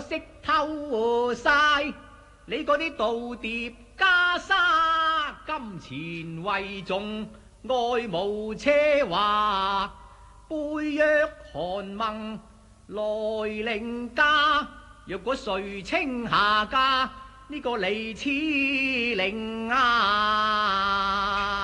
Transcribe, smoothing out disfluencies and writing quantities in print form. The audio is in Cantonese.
識偷晒你嗰啲盜碟袈裟，金錢為重，愛慕奢華，背約韓盟來凌駕。若果誰稱下家，呢個李此寧啊！